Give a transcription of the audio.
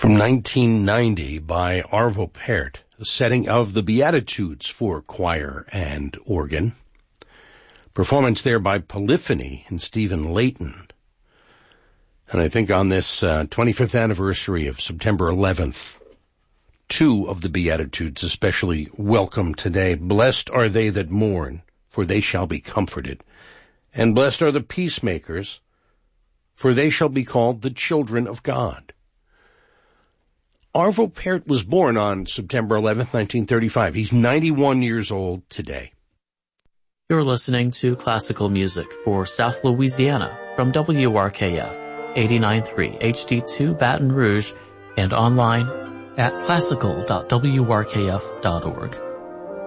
from 1990 by Arvo Pärt, the setting of the Beatitudes for choir and organ. Performance there by Polyphony and Stephen Layton. And I think on this 25th anniversary of September 11th, two of the Beatitudes especially welcome today. Blessed are they that mourn, for they shall be comforted. And blessed are the peacemakers, for they shall be called the children of God. Arvo Pärt was born on September 11th, 1935. He's 91 years old today. You're listening to classical music for South Louisiana from WRKF 89.3 HD2 Baton Rouge and online at classical.wrkf.org.